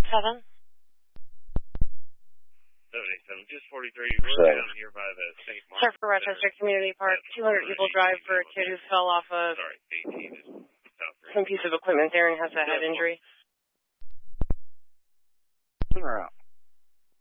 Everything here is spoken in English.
7. 787, just 43. We're down here by the St. Mark. Sir, for Rochester Community Park, 200 Eagle Drive for a kid who fell off of some piece of equipment there and has a head injury. In or out?